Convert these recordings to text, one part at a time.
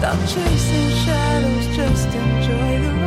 Stop chasing shadows, just enjoy the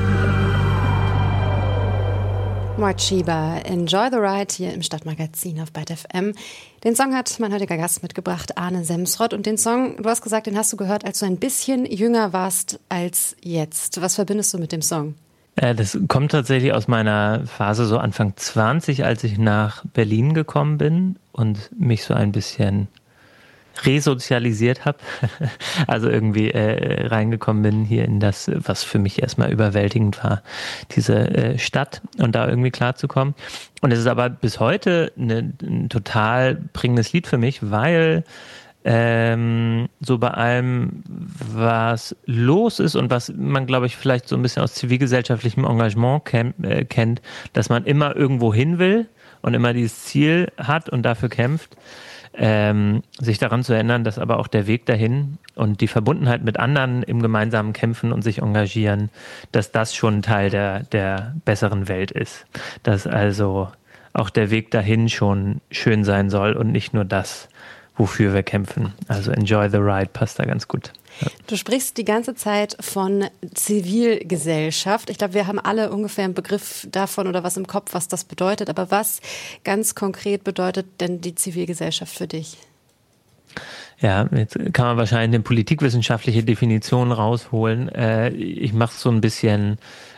ride. Mort Schieber, Enjoy the Ride hier im Stadtmagazin auf Byte FM. Den Song hat mein heutiger Gast mitgebracht, Arne Semsrott. Und den Song, du hast gesagt, den hast du gehört, als du ein bisschen jünger warst als jetzt. Was verbindest du mit dem Song? Das kommt tatsächlich aus meiner Phase so Anfang 20, als ich nach Berlin gekommen bin und mich so ein bisschen resozialisiert habe, also irgendwie reingekommen bin hier in das, was für mich erstmal überwältigend war, diese Stadt und da irgendwie klarzukommen. Und es ist aber bis heute ein total prägendes Lied für mich, weil so bei allem, was los ist und was man, glaube ich, vielleicht so ein bisschen aus zivilgesellschaftlichem Engagement kennt, dass man immer irgendwo hin will und immer dieses Ziel hat und dafür kämpft, sich daran zu erinnern, dass aber auch der Weg dahin und die Verbundenheit mit anderen im gemeinsamen Kämpfen und sich engagieren, dass das schon Teil der besseren Welt ist. Dass also auch der Weg dahin schon schön sein soll und nicht nur das, wofür wir kämpfen. Also Enjoy the Ride passt da ganz gut. Ja. Du sprichst die ganze Zeit von Zivilgesellschaft. Ich glaube, wir haben alle ungefähr einen Begriff davon oder was im Kopf, was das bedeutet. Aber was ganz konkret bedeutet denn die Zivilgesellschaft für dich? Ja, jetzt kann man wahrscheinlich eine politikwissenschaftliche Definition rausholen. Ich mache es so ein bisschen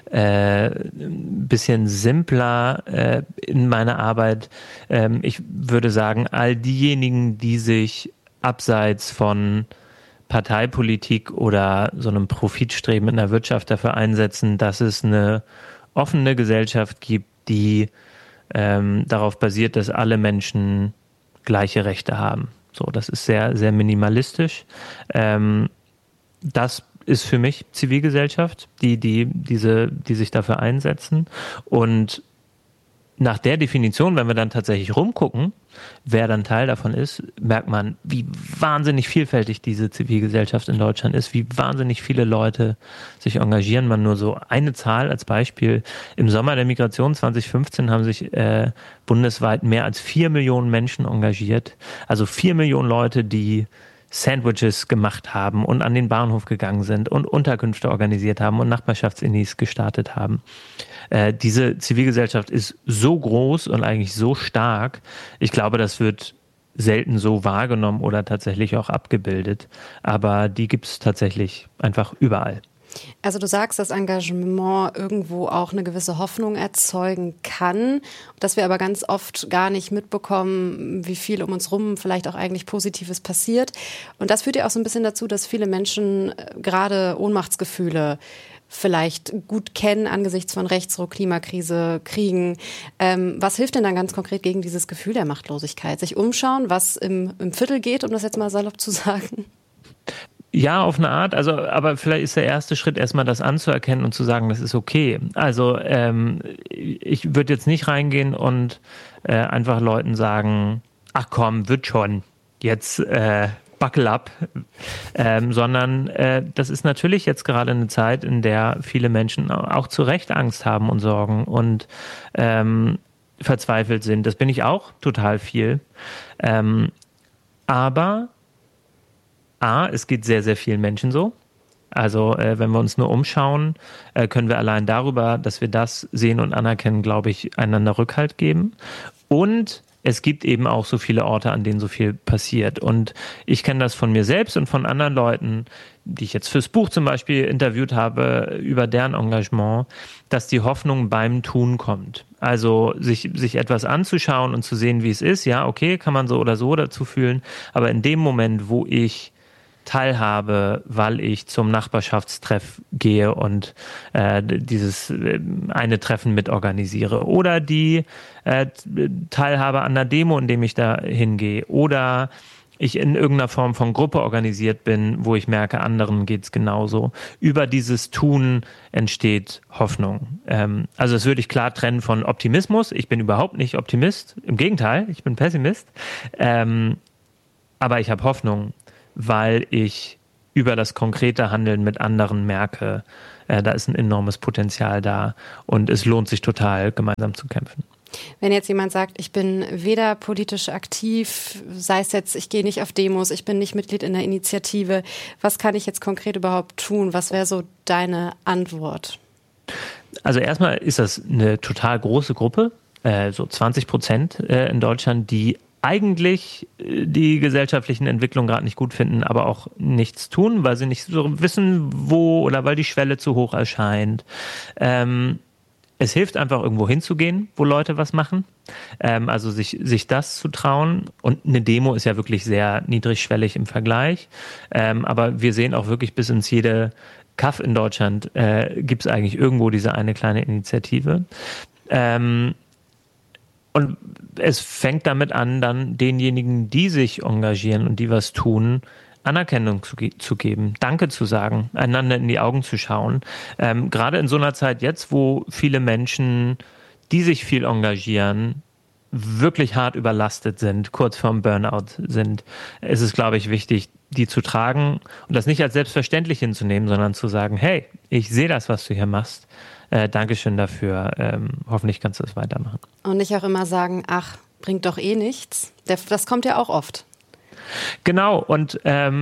simpler in meiner Arbeit. Ich würde sagen, all diejenigen, die sich abseits von Parteipolitik oder so einem Profitstreben in der Wirtschaft dafür einsetzen, dass es eine offene Gesellschaft gibt, die darauf basiert, dass alle Menschen gleiche Rechte haben. So, das ist sehr, sehr minimalistisch. Das ist für mich Zivilgesellschaft, die sich dafür einsetzen. Und nach der Definition, wenn wir dann tatsächlich rumgucken, wer dann Teil davon ist, merkt man, wie wahnsinnig vielfältig diese Zivilgesellschaft in Deutschland ist, wie wahnsinnig viele Leute sich engagieren. Man nur so eine Zahl als Beispiel. Im Sommer der Migration 2015 haben sich bundesweit mehr als 4 Millionen Menschen engagiert. Also 4 Millionen Leute, die Sandwiches gemacht haben und an den Bahnhof gegangen sind und Unterkünfte organisiert haben und Nachbarschaftsinnis gestartet haben. Diese Zivilgesellschaft ist so groß und eigentlich so stark. Ich glaube, das wird selten so wahrgenommen oder tatsächlich auch abgebildet. Aber die gibt es tatsächlich einfach überall. Also du sagst, dass Engagement irgendwo auch eine gewisse Hoffnung erzeugen kann, dass wir aber ganz oft gar nicht mitbekommen, wie viel um uns rum vielleicht auch eigentlich Positives passiert. Und das führt ja auch so ein bisschen dazu, dass viele Menschen gerade Ohnmachtsgefühle vielleicht gut kennen angesichts von Rechtsruck, Klimakrise, Kriegen. Was hilft denn dann ganz konkret gegen dieses Gefühl der Machtlosigkeit? Sich umschauen, was im Viertel geht, um das jetzt mal salopp zu sagen? Ja, auf eine Art, also aber vielleicht ist der erste Schritt erstmal das anzuerkennen und zu sagen, das ist okay. Also ich würde jetzt nicht reingehen und einfach Leuten sagen, ach komm, wird schon, jetzt buckle up, sondern das ist natürlich jetzt gerade eine Zeit, in der viele Menschen auch zu Recht Angst haben und Sorgen und verzweifelt sind. Das bin ich auch total viel. Aber es geht sehr, sehr vielen Menschen so. Also wenn wir uns nur umschauen, können wir allein darüber, dass wir das sehen und anerkennen, glaube ich, einander Rückhalt geben. Und es gibt eben auch so viele Orte, an denen so viel passiert. Und ich kenne das von mir selbst und von anderen Leuten, die ich jetzt fürs Buch zum Beispiel interviewt habe, über deren Engagement, dass die Hoffnung beim Tun kommt. Also sich etwas anzuschauen und zu sehen, wie es ist. Ja, okay, kann man so oder so dazu fühlen. Aber in dem Moment, wo ich teilhabe, weil ich zum Nachbarschaftstreff gehe und dieses eine Treffen mitorganisiere oder die Teilhabe an einer Demo, indem ich da hingehe oder ich in irgendeiner Form von Gruppe organisiert bin, wo ich merke, anderen geht's genauso. Über dieses Tun entsteht Hoffnung. Also das würde ich klar trennen von Optimismus. Ich bin überhaupt nicht Optimist. Im Gegenteil, ich bin Pessimist. Aber ich habe Hoffnung, weil ich über das konkrete Handeln mit anderen merke, da ist ein enormes Potenzial da und es lohnt sich total, gemeinsam zu kämpfen. Wenn jetzt jemand sagt, ich bin weder politisch aktiv, sei es jetzt, ich gehe nicht auf Demos, ich bin nicht Mitglied in der Initiative, was kann ich jetzt konkret überhaupt tun? Was wäre so deine Antwort? Also erstmal ist das eine total große Gruppe, so 20% in Deutschland, die eigentlich die gesellschaftlichen Entwicklungen gerade nicht gut finden, aber auch nichts tun, weil sie nicht so wissen, wo oder weil die Schwelle zu hoch erscheint. Es hilft einfach, irgendwo hinzugehen, wo Leute was machen. Also sich das zu trauen. Und eine Demo ist ja wirklich sehr niedrigschwellig im Vergleich. Aber wir sehen auch wirklich bis ins jede Kaff in Deutschland gibt es eigentlich irgendwo diese eine kleine Initiative. Und es fängt damit an, dann denjenigen, die sich engagieren und die was tun, Anerkennung zu geben, Danke zu sagen, einander in die Augen zu schauen. Gerade in so einer Zeit jetzt, wo viele Menschen, die sich viel engagieren, wirklich hart überlastet sind, kurz vorm Burnout sind, ist es, glaube ich, wichtig, die zu tragen und das nicht als selbstverständlich hinzunehmen, sondern zu sagen, hey, ich sehe das, was du hier machst. Dankeschön dafür. Hoffentlich kannst du das weitermachen. Und nicht auch immer sagen, ach, bringt doch eh nichts. Das kommt ja auch oft. Genau, und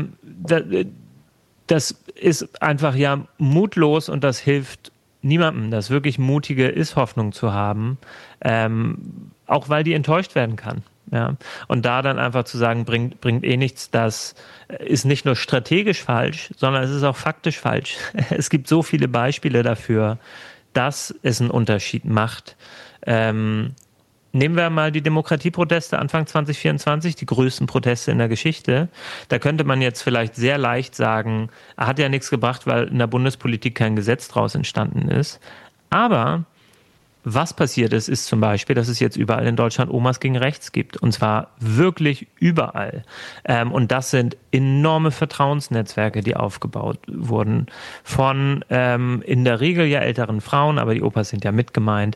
das ist einfach ja mutlos und das hilft niemandem. Das wirklich Mutige ist, Hoffnung zu haben, auch weil die enttäuscht werden kann. Ja. Und da dann einfach zu sagen, bringt eh nichts, das ist nicht nur strategisch falsch, sondern es ist auch faktisch falsch. Es gibt so viele Beispiele dafür, dass es einen Unterschied macht. Nehmen wir mal die Demokratieproteste Anfang 2024, die größten Proteste in der Geschichte. Da könnte man jetzt vielleicht sehr leicht sagen, hat ja nichts gebracht, weil in der Bundespolitik kein Gesetz draus entstanden ist. Aber was passiert ist, ist zum Beispiel, dass es jetzt überall in Deutschland Omas gegen Rechts gibt. Und zwar wirklich überall. Und das sind enorme Vertrauensnetzwerke, die aufgebaut wurden. Von in der Regel ja älteren Frauen, aber die Opas sind ja mit gemeint,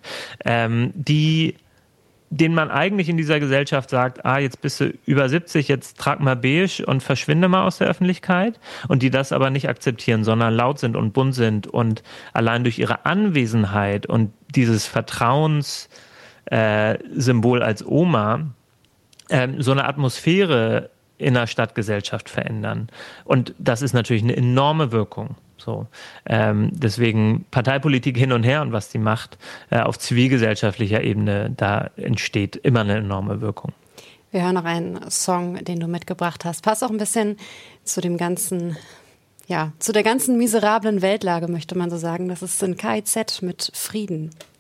denen man eigentlich in dieser Gesellschaft sagt, jetzt bist du über 70, jetzt trag mal beige und verschwinde mal aus der Öffentlichkeit, und die das aber nicht akzeptieren, sondern laut sind und bunt sind und allein durch ihre Anwesenheit und dieses Vertrauenssymbol als Oma so eine Atmosphäre in der Stadtgesellschaft verändern. Und das ist natürlich eine enorme Wirkung. So, deswegen Parteipolitik hin und her und was die macht auf zivilgesellschaftlicher Ebene, da entsteht immer eine enorme Wirkung. Wir hören noch einen Song, den du mitgebracht hast. Passt auch ein bisschen zu dem ganzen, zu der ganzen miserablen Weltlage, möchte man so sagen. Das ist ein KIZ mit Frieden.